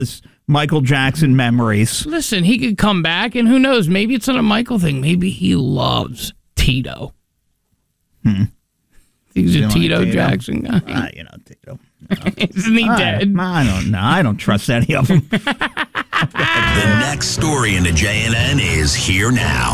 Michael Jackson memories. Listen, he could come back, and who knows? Maybe it's not a Michael thing. Maybe he loves Tito. He's a Tito Jackson guy. Tito. Isn't he dead? I don't know. I don't trust any of them. The next story in the JNN is here now.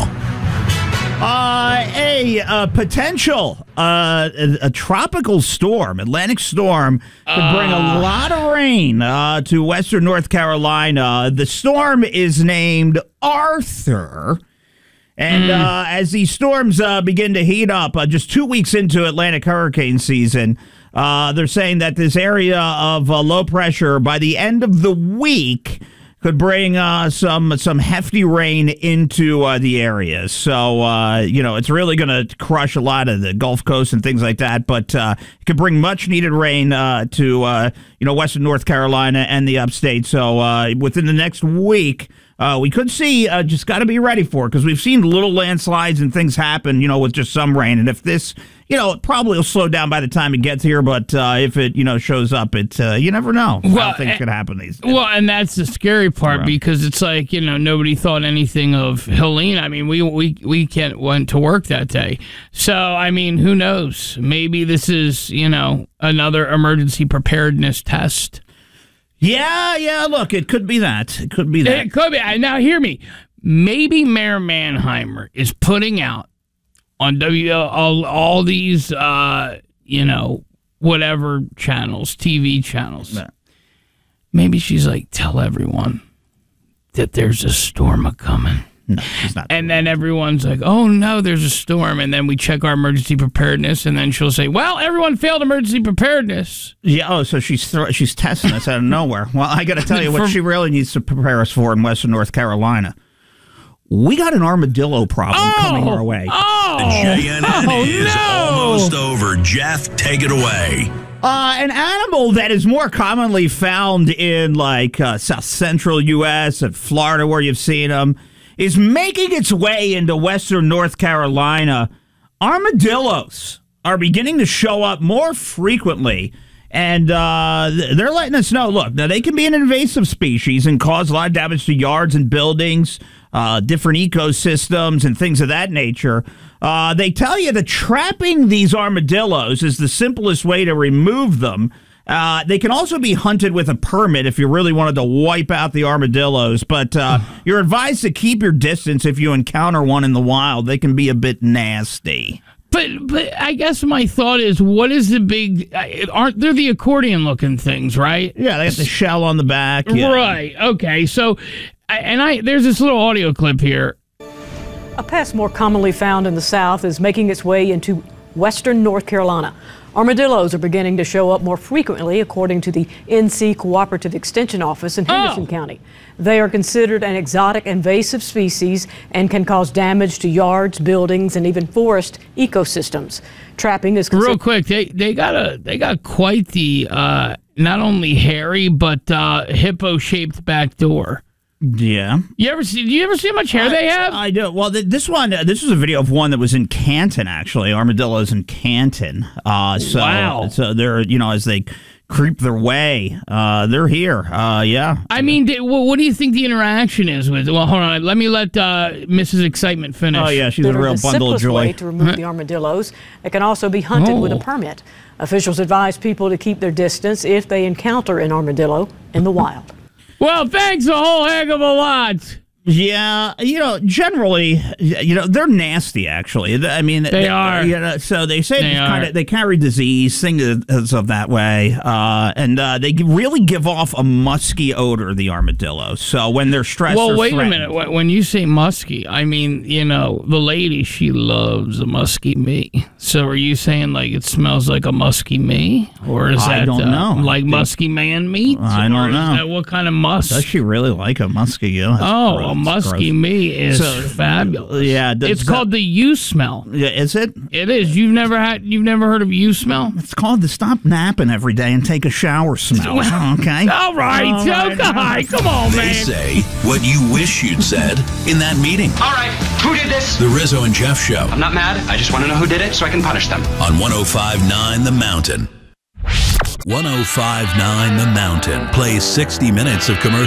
A potential a tropical storm, Atlantic storm, could bring a lot of rain to western North Carolina. The storm is named Arthur. And as these storms begin to heat up, just 2 weeks into Atlantic hurricane season, they're saying that this area of low pressure by the end of the week could bring some hefty rain into the area. So, it's really going to crush a lot of the Gulf Coast and things like that. But it could bring much-needed rain to, western North Carolina and the upstate. So within the next week, we could see, just got to be ready for it, because we've seen little landslides and things happen, with just some rain. And if this, it probably will slow down by the time it gets here. But if it, shows up, you never know how things could happen these days. Well, and that's the scary part, because it's like, nobody thought anything of Helene. I mean, we went to work that day. So, I mean, who knows? Maybe this is, another emergency preparedness test. Yeah, look, it could be that. It could be that. It could be. Now, hear me. Maybe Mayor Manheimer is putting out on all these, whatever channels, TV channels. Yeah. Maybe she's like, tell everyone that there's a storm a-coming. No, she's not. And then everyone's like, oh, no, there's a storm. And then we check our emergency preparedness. And then she'll say, well, everyone failed emergency preparedness. Yeah. So she's testing us out of nowhere. Well, I got to tell you what she really needs to prepare us for in western North Carolina. We got an armadillo problem coming our way. The JNN is almost over. Jeff, take it away. An animal that is more commonly found in South Central U.S. and Florida, where you've seen them, is making its way into western North Carolina. Armadillos are beginning to show up more frequently, and they're letting us know, look, now they can be an invasive species and cause a lot of damage to yards and buildings, different ecosystems, and things of that nature. They tell you that trapping these armadillos is the simplest way to remove them. They can also be hunted with a permit if you really wanted to wipe out the armadillos, but you're advised to keep your distance if you encounter one in the wild. They can be a bit nasty. But I guess my thought is, what is the big... aren't they the accordion-looking things, right? Yeah, they have the shell on the back. Yeah. Right, okay. So, there's this little audio clip here. A pest more commonly found in the South is making its way into western North Carolina. Armadillos are beginning to show up more frequently, according to the NC Cooperative Extension Office in Henderson County. They are considered an exotic invasive species and can cause damage to yards, buildings, and even forest ecosystems. Trapping is considered... Real quick, they got quite the not only hairy but hippo-shaped back door. Yeah. Do you ever see how much hair they have? I do. Well, this is a video of one that was in Canton, actually. Armadillos in Canton. Wow. So they're, as they creep their way, they're here. Yeah. I mean, what do you think the interaction is with? Well, hold on. Let Mrs. Excitement finish. Oh, yeah. She's a real bundle of joy. Way to remove the armadillos. It can also be hunted with a permit. Officials advise people to keep their distance if they encounter an armadillo in the wild. Well, thanks a whole heck of a lot. Yeah, generally, they're nasty, actually. I mean, they are. So they say they carry disease, things of that way, and they really give off a musky odor, the armadillo. So when they're stressed, well, wait a minute. When you say musky, I mean, the lady, she loves a musky meat. So are you saying it smells like a musky me, or is that I don't know. Like musky man meat? I don't know. Is that what kind of musk? Does she really like a musky? A musky me is fabulous. Yeah, it's called the you smell. Yeah, is it? It is. You've never heard of you smell? It's called the stop napping every day and take a shower smell. Okay. All right. Come on, man. They say what you wish you'd said in that meeting. All right, who did this? The Rizzo and Jeff Show. I'm not mad. I just want to know who did it so I can punish them. On 105.9 The Mountain. 1059 The Mountain plays 60 minutes of commercial